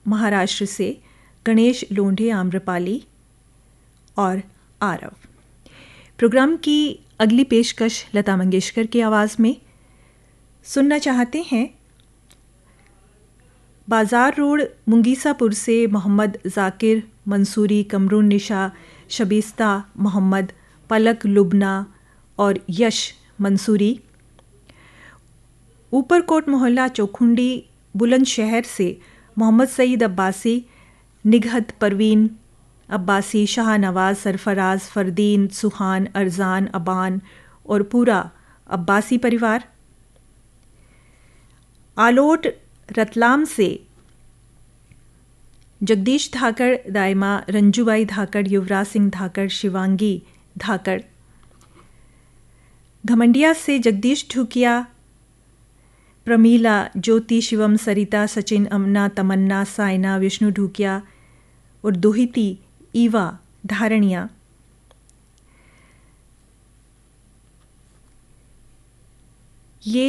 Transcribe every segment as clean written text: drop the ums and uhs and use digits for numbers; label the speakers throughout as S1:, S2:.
S1: महाराष्ट्र से गणेश लोंढे, आम्रपाली और आरव। प्रोग्राम की अगली पेशकश लता मंगेशकर की आवाज़ में सुनना चाहते हैं। बाज़ार रोड मुंगीसापुर से मोहम्मद जाकिर मंसूरी, कमरुन निशा, शबीस्ता मोहम्मद, पलक लुबना और यश मंसूरी। ऊपरकोट मोहल्ला चौखुंडी बुलंदशहर से मोहम्मद सईद अब्बासी, निगहत परवीन अब्बासी, शाहनवाज, सरफराज, फरदीन, सुहान, अरजान, अबान और पूरा अब्बासी परिवार। आलोट रतलाम से जगदीश धाकड़, दायमा, रंजूबाई धाकड़, युवराज सिंह धाकड़, शिवांगी धाकड़। घमंडिया से जगदीश ढुकिया, प्रमीला, ज्योति, शिवम, सरिता, सचिन, अमना, तमन्ना, साइना, विष्णु ढुकिया और दोहिती ईवा धारणिया। ये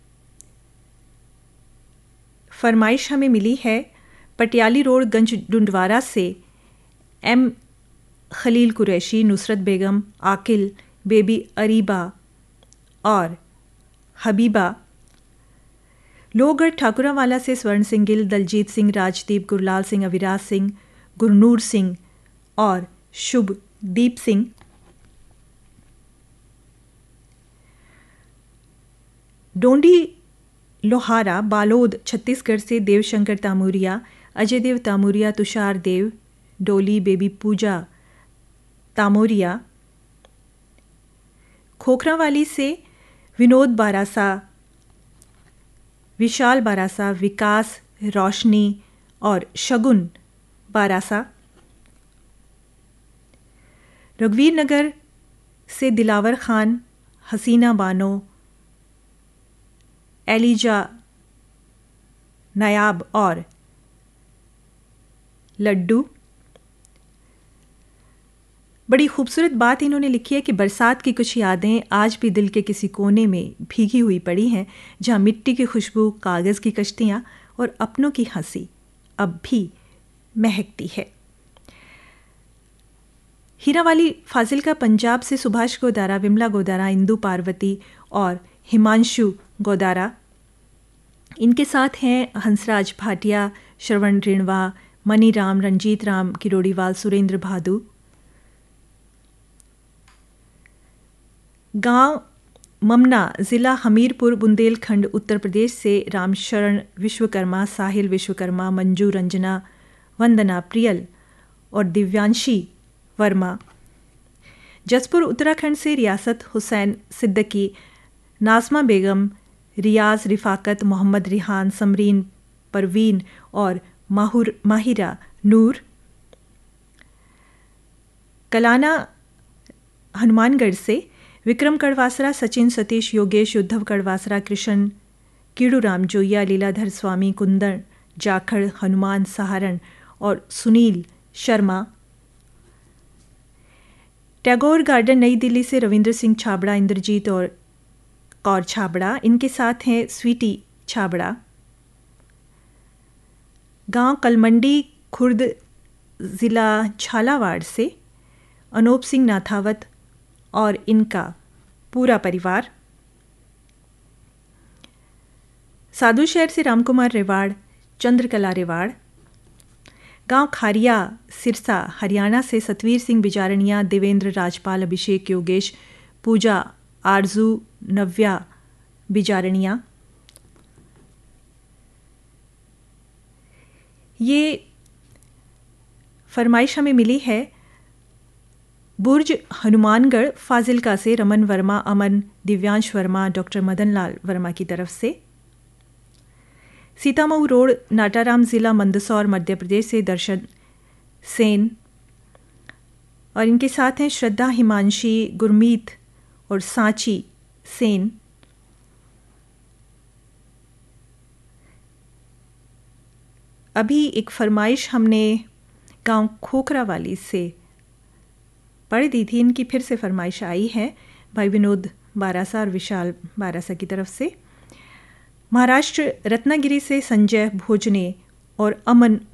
S1: फरमाइश हमें मिली है पटियाली रोड गंज डुंडवारा से एम खलील कुरैशी, नुसरत बेगम, आकिल, बेबी अरीबा और हबीबा। लोहगढ़ ठाकुरावाला से स्वर्ण सिंह गिल, दलजीत सिंह, राजदीप, गुरलाल सिंह, अविराज सिंह, गुरनूर सिंह और शुभदीप सिंह। डोंडी लोहारा बालोद छत्तीसगढ़ से देवशंकर तामूरिया, अजय देव तामूरिया, तुषार देव, डोली, बेबी पूजा तामोरिया। खोखरावाली से विनोद बारासा, विशाल बारासा, विकास, रोशनी और शगुन बारासा। रघुवीर नगर से दिलावर खान, हसीना बानो, एलिजा नायाब और लड्डू। बड़ी खूबसूरत बात इन्होंने लिखी है कि बरसात की कुछ यादें आज भी दिल के किसी कोने में भीगी हुई पड़ी हैं, जहाँ मिट्टी की खुशबू, कागज़ की कश्तियाँ और अपनों की हंसी अब भी महकती है। हीरावाली फाजिलका पंजाब से सुभाष गोदारा, विमला गोदारा, इंदु पार्वती और हिमांशु गोदारा। इनके साथ हैं हंसराज भाटिया, श्रवण रिणवा, मनी राम, रंजीत राम किरोड़ीवाल, सुरेंद्र भादु। गांव ममना, ज़िला हमीरपुर, बुंदेलखंड, उत्तर प्रदेश से रामशरण विश्वकर्मा, साहिल विश्वकर्मा, मंजू, रंजना, वंदना, प्रियल और दिव्यांशी वर्मा। जसपुर उत्तराखंड से रियासत हुसैन सिद्दीकी, नाज़मा बेगम, रियाज, रिफाकत, मोहम्मद रिहान, समरीन परवीन और माहिरा नूर। कलाना हनुमानगढ़ से विक्रम कड़वासरा, सचिन, सतीश, योगेश, उद्धव कड़वासरा, कृष्ण, कीड़ूराम जोया, लीलाधर स्वामी, कुंदन जाखड़, हनुमान सहारण और सुनील शर्मा। टैगोर गार्डन नई दिल्ली से रविंद्र सिंह छाबड़ा, इंद्रजीत और कौर छाबड़ा। इनके साथ हैं स्वीटी छाबड़ा। गांव कलमंडी, खुर्द, ज़िला झालावाड़ से अनूप सिंह नाथावत और इनका पूरा परिवार। साधु शहर से रामकुमार रेवाड़, चंद्रकला रेवाड़। गांव खारिया, सिरसा, हरियाणा से सतवीर सिंह बिजारनिया, देवेंद्र, राजपाल, अभिषेक, योगेश, पूजा, आरजू, नव्या बिजारनिया। ये फरमाइश हमें मिली है बुर्ज हनुमानगढ़ फाजिलका से रमन वर्मा, अमन, दिव्यांश वर्मा, डॉक्टर मदनलाल वर्मा की तरफ से। सीतामऊ रोड, नाटाराम, ज़िला मंदसौर, मध्य प्रदेश से दर्शन सेन और इनके साथ हैं श्रद्धा, हिमांशी, गुरमीत और सांची सेन। अभी एक फरमाइश हमने गांव खोखरावाली से पढ़ दी थी, इनकी फिर से फरमाइश आई है भाई विनोद बारासा और विशाल बारासा की तरफ से। महाराष्ट्र रत्नागिरी से संजय भोजने और अमन